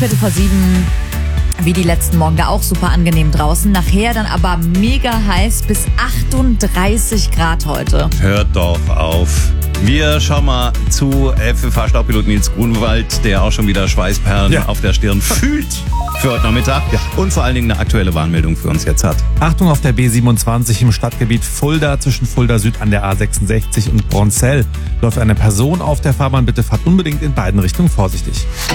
7:15, wie die letzten Morgen, da auch super angenehm draußen. Nachher dann aber mega heiß, bis 38 Grad heute. Hört doch auf. Wir schauen mal zu FFH-Staubpilot Nils Grunewald, der auch schon wieder Schweißperlen auf der Stirn fühlt für heute Nachmittag. Ja. Und vor allen Dingen eine aktuelle Warnmeldung für uns jetzt hat. Achtung auf der B27 im Stadtgebiet Fulda zwischen Fulda Süd an der A66 und Bronzell. Läuft eine Person auf der Fahrbahn, bitte fahrt unbedingt in beiden Richtungen vorsichtig.